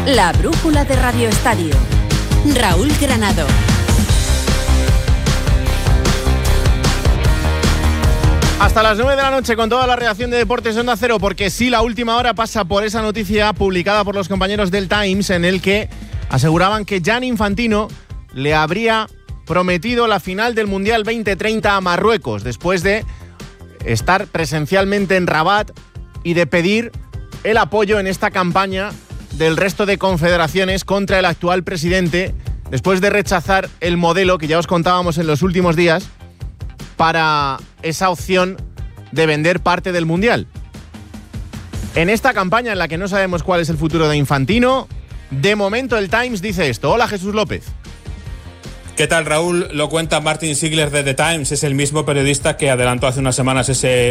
La brújula de Radio Estadio. Raúl Granado. Hasta las 9 de la noche con toda la redacción de Deportes Onda Cero, porque sí, la última hora pasa por esa noticia publicada por los compañeros del Times en el que aseguraban que Gianni Infantino le habría prometido la final del Mundial 2030 a Marruecos después de estar presencialmente en Rabat y de pedir el apoyo en esta campaña del resto de confederaciones contra el actual presidente, después de rechazar el modelo que ya os contábamos en los últimos días para esa opción de vender parte del Mundial. En esta campaña en la que no sabemos cuál es el futuro de Infantino, de momento el Times dice esto. Hola, Jesús López. ¿Qué tal, Raúl? Lo cuenta Martin Ziegler de The Times. Es el mismo periodista que adelantó hace unas semanas ese